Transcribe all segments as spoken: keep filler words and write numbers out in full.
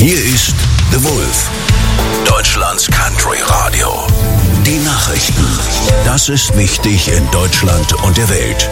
Hier ist The Wolf, Deutschlands Country Radio. Die Nachrichten. Das ist wichtig in Deutschland und der Welt.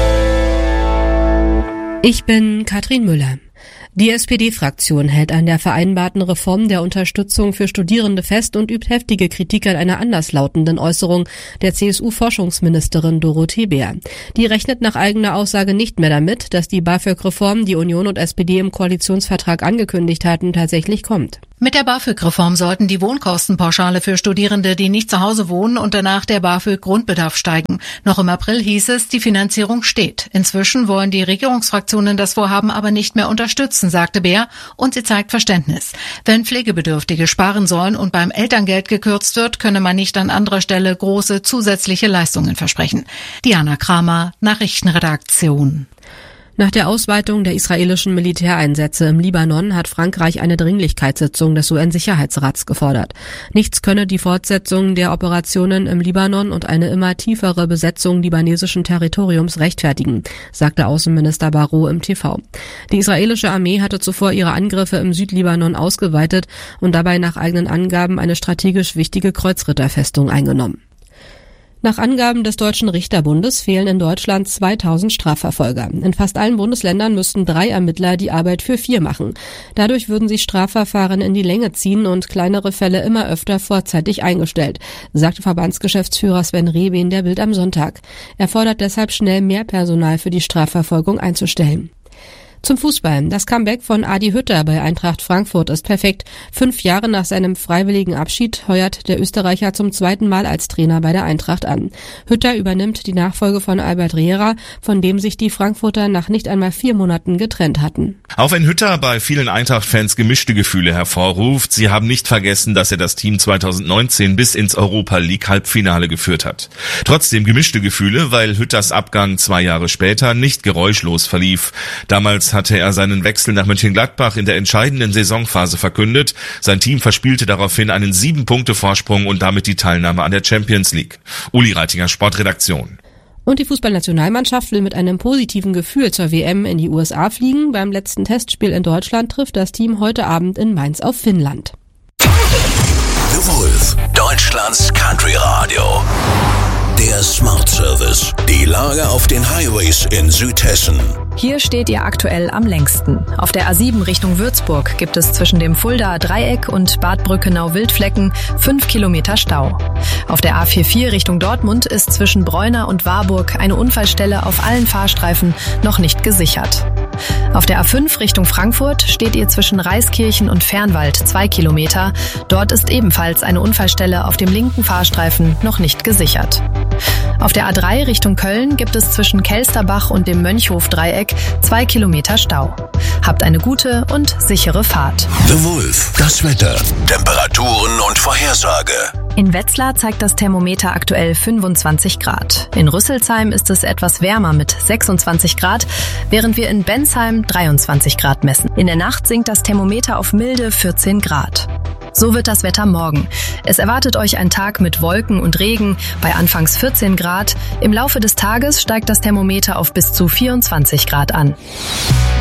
Ich bin Katrin Müller. Die S P D-Fraktion hält an der vereinbarten Reform der Unterstützung für Studierende fest und übt heftige Kritik an einer anderslautenden Äußerung der C S U-Forschungsministerin Dorothee Bär. Die rechnet nach eigener Aussage nicht mehr damit, dass die BAföG-Reform, die Union und S P D im Koalitionsvertrag angekündigt hatten, tatsächlich kommt. Mit der BAföG-Reform sollten die Wohnkostenpauschale für Studierende, die nicht zu Hause wohnen, und danach der BAföG-Grundbedarf steigen. Noch im April hieß es, die Finanzierung steht. Inzwischen wollen die Regierungsfraktionen das Vorhaben aber nicht mehr unterstützen, sagte Bär, und sie zeigt Verständnis. Wenn Pflegebedürftige sparen sollen und beim Elterngeld gekürzt wird, könne man nicht an anderer Stelle große zusätzliche Leistungen versprechen. Diana Kramer, Nachrichtenredaktion. Nach der Ausweitung der israelischen Militäreinsätze im Libanon hat Frankreich eine Dringlichkeitssitzung des U N-Sicherheitsrats gefordert. Nichts könne die Fortsetzung der Operationen im Libanon und eine immer tiefere Besetzung libanesischen Territoriums rechtfertigen, sagte Außenminister Barrot im T V. Die israelische Armee hatte zuvor ihre Angriffe im Südlibanon ausgeweitet und dabei nach eigenen Angaben eine strategisch wichtige Kreuzritterfestung eingenommen. Nach Angaben des Deutschen Richterbundes fehlen in Deutschland zweitausend Strafverfolger. In fast allen Bundesländern müssten drei Ermittler die Arbeit für vier machen. Dadurch würden sich Strafverfahren in die Länge ziehen und kleinere Fälle immer öfter vorzeitig eingestellt, sagte Verbandsgeschäftsführer Sven Rehbein der Bild am Sonntag. Er fordert deshalb schnell mehr Personal für die Strafverfolgung einzustellen. Zum Fußball. Das Comeback von Adi Hütter bei Eintracht Frankfurt ist perfekt. Fünf Jahre nach seinem freiwilligen Abschied heuert der Österreicher zum zweiten Mal als Trainer bei der Eintracht an. Hütter übernimmt die Nachfolge von Albert Rehra, von dem sich die Frankfurter nach nicht einmal vier Monaten getrennt hatten. Auch wenn Hütter bei vielen Eintracht-Fans gemischte Gefühle hervorruft, sie haben nicht vergessen, dass er das Team zweitausendneunzehn bis ins Europa-League-Halbfinale geführt hat. Trotzdem gemischte Gefühle, weil Hütters Abgang zwei Jahre später nicht geräuschlos verlief. Damals hatte er seinen Wechsel nach Mönchengladbach in der entscheidenden Saisonphase verkündet. Sein Team verspielte daraufhin einen sieben-Punkte-Vorsprung und damit die Teilnahme an der Champions League. Uli Reitinger, Sportredaktion. Und die Fußballnationalmannschaft will mit einem positiven Gefühl zur W M in die U S A fliegen. Beim letzten Testspiel in Deutschland trifft das Team heute Abend in Mainz auf Finnland. The Wolf, Deutschlands Country Radio. Der Smart Service. Die Lage auf den Highways in Südhessen. Hier steht ihr aktuell am längsten. Auf der A sieben Richtung Würzburg gibt es zwischen dem Fuldaer Dreieck und Bad Brückenau-Wildflecken fünf Kilometer Stau. Auf der A vierundvierzig Richtung Dortmund ist zwischen Bräuna und Warburg eine Unfallstelle auf allen Fahrstreifen noch nicht gesichert. Auf der A fünf Richtung Frankfurt steht ihr zwischen Reiskirchen und Fernwald zwei Kilometer. Dort ist ebenfalls eine Unfallstelle auf dem linken Fahrstreifen noch nicht gesichert. Auf der A drei Richtung Köln gibt es zwischen Kelsterbach und dem Mönchhof-Dreieck zwei Kilometer Stau. Habt eine gute und sichere Fahrt. The Wolf, das Wetter, Temperaturen und Vorhersage. In Wetzlar zeigt das Thermometer aktuell fünfundzwanzig Grad. In Rüsselsheim ist es etwas wärmer mit sechsundzwanzig Grad, während wir in Bensheim dreiundzwanzig Grad messen. In der Nacht sinkt das Thermometer auf milde vierzehn Grad. So wird das Wetter morgen. Es erwartet euch ein Tag mit Wolken und Regen bei anfangs vierzehn Grad. Im Laufe des Tages steigt das Thermometer auf bis zu vierundzwanzig Grad an.